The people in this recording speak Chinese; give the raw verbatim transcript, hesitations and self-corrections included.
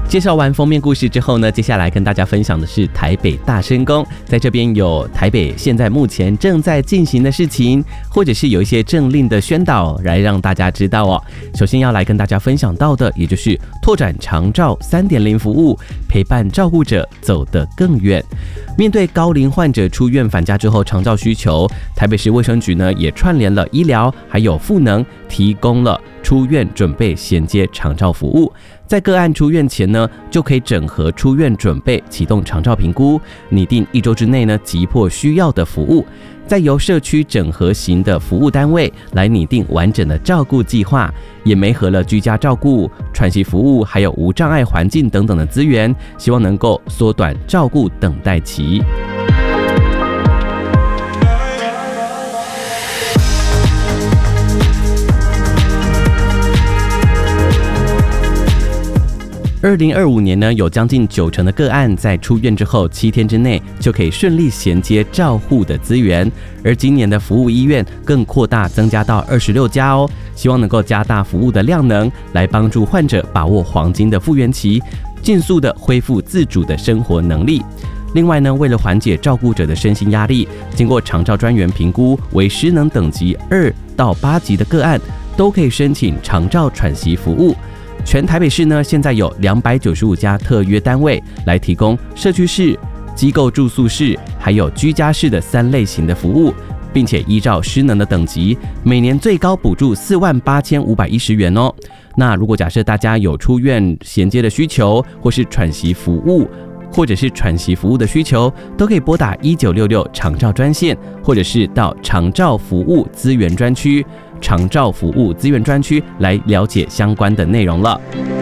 介绍完封面故事之后呢，接下来跟大家分享的是台北大声公，在这边有台北现在目前正在进行的事情，或者是有一些政令的宣导来让大家知道哦。首先要来跟大家分享到的，也就是拓展长照 三点零 服务，陪伴照顾者走得更远。面对高龄患者出院返家之后长照需求，台北市卫生局呢也串联了医疗还有复能，提供了出院准备衔接长照服务。在个案出院前呢，就可以整合出院准备，启动长照评估，拟定一周之内呢急迫需要的服务，再由社区整合型的服务单位来拟定完整的照顾计划，也媒合了居家照顾、喘息服务还有无障碍环境等等的资源，希望能够缩短照顾等待期。二零二五年呢，有将近九成的个案在出院之后七天之内就可以顺利衔接照护的资源，而今年的服务医院更扩大增加到二十六家哦，希望能够加大服务的量能，来帮助患者把握黄金的复原期，尽速的恢复自主的生活能力。另外呢，为了缓解照顾者的身心压力，经过长照专员评估为失能等级二到八级的个案，都可以申请长照喘息服务。全台北市呢，现在有两百九十五家特约单位来提供社区式、机构住宿式还有居家式的三类型的服务，并且依照失能的等级，每年最高补助四万八千五百一十元哦。那如果假设大家有出院衔接的需求，或是喘息服务，或者是喘息服务的需求，都可以拨打一九六六长照专线，或者是到长照服务资源专区、长照服务资源专区来了解相关的内容了。